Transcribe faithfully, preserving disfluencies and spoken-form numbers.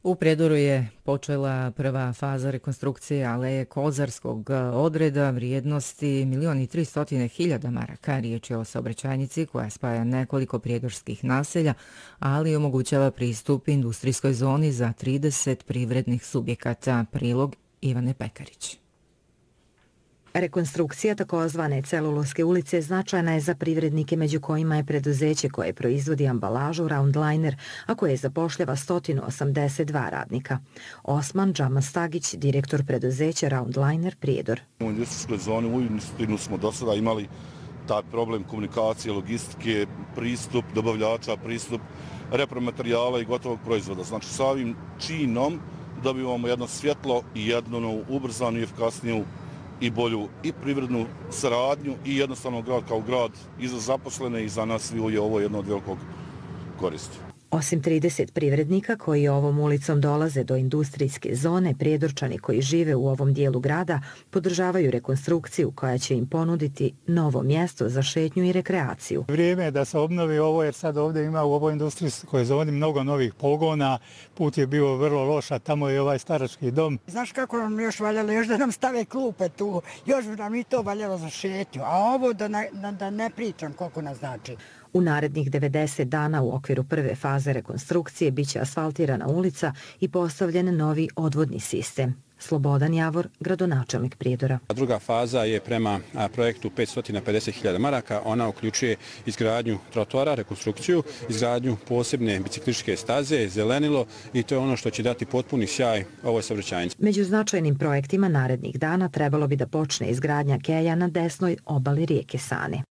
U Prijedoru je počela prva faza rekonstrukcije aleje Kozarskog odreda vrijednosti milion i tristotine hiljada maraka. Riječ je o saobraćajnici koja spaja nekoliko prijedorskih naselja, ali omogućava pristup industrijskoj zoni za trideset privrednih subjekata. Prilog Ivane Pekarić. Rekonstrukcija takozvane Celuloske ulice značajna je za privrednike, među kojima je preduzeće koje proizvodi ambalažu Roundliner, a koje zapošljava sto osamdeset dva radnika. Osman Džamastagić, direktor preduzeća Roundliner Prijedor. U industrijskoj zoni uistinu smo do sada imali taj problem komunikacije, logistike, pristup dobavljača, pristup repromaterijala i gotovog proizvoda. Znači sa ovim činom dobivamo jedno svjetlo i jednu ubrzanu i efikasniju i bolju i privrednu saradnju i jednostavno grad kao grad i za zaposlene i za nas je ovo jedno od velikog koristi. Osim trideset privrednika koji ovom ulicom dolaze do industrijske zone, Prijedorčani koji žive u ovom dijelu grada podržavaju rekonstrukciju koja će im ponuditi novo mjesto za šetnju i rekreaciju. Vrijeme je da se obnovi ovo jer sad ovdje ima u ovoj industrijskoj zoni mnogo novih pogona. Put je bio vrlo loš, a tamo je ovaj starački dom. Znaš kako nam još valjalo? Još da nam stave klupe tu. Još bi nam i to valjalo za šetnju. A ovo da ne, da ne pričam koliko nas znači. U narednih devedeset dana u okviru prve faze rekonstrukcije biće asfaltirana ulica i postavljen novi odvodni sistem. Slobodan Javor, gradonačelnik Prijedora. Druga faza je prema projektu petsto pedeset hiljada maraka. Ona uključuje izgradnju trotoara, rekonstrukciju, izgradnju posebne biciklističke staze, zelenilo i to je ono što će dati potpuni sjaj ovoj saobraćajnici. Među značajnim projektima narednih dana trebalo bi da počne izgradnja keja na desnoj obali rijeke Sane.